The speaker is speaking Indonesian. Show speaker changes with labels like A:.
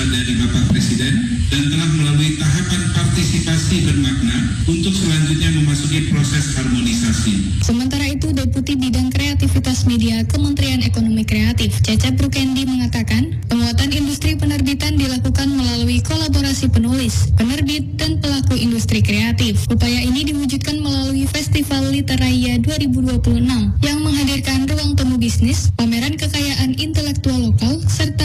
A: dari Bapak Presiden dan telah melalui tahapan partisipasi bermakna untuk selanjutnya memasuki proses harmonisasi.
B: Sementara itu, Deputi Bidang Kreativitas Media Kementerian Ekonomi Kreatif, Cecep Rukendi mengatakan, penguatan industri penerbitan dilakukan melalui kolaborasi penulis, penerbit, dan pelaku industri kreatif. Upaya ini diwujudkan melalui Festival Literaya 2026 yang menghadirkan ruang temu bisnis, pameran kekayaan intelektual lokal, serta